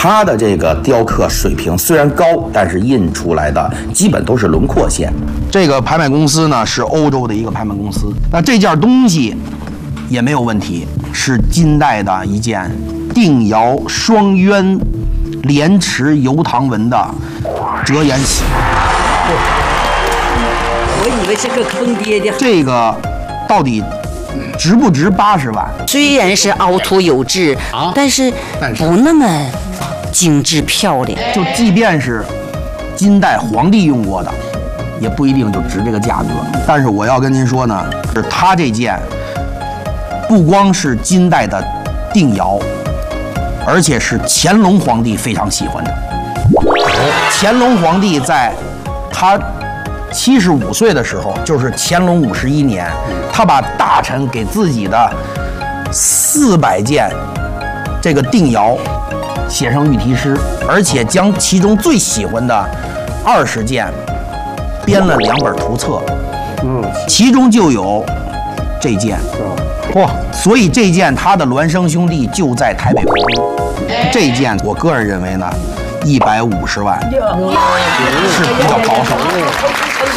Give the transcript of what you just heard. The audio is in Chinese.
它的这个雕刻水平虽然高，但是印出来的基本都是轮廓线。这个拍卖公司呢是欧洲的一个拍卖公司，那这件东西也没有问题，是金代的一件定窑双鸢莲池油堂纹的折颜玺。 我以为是个坑爹的。 这个到底值不值80万？ 虽然是凹凸有致，但是不那么精致漂亮。 就即便是金代皇帝用过的，也不一定就值这个价格。但是我要跟您说呢，是它这件不光是金代的定窑，而且是乾隆皇帝非常喜欢的。乾隆皇帝在他75岁的时候，就是乾隆51年，他把大臣给自己的400件这个定窑写上御题诗，而且将其中最喜欢的20件编了2本图册，其中就有这件。哇！所以这件他的孪生兄弟就在台北皇宫。这件我个人认为呢，150万是比较保守的。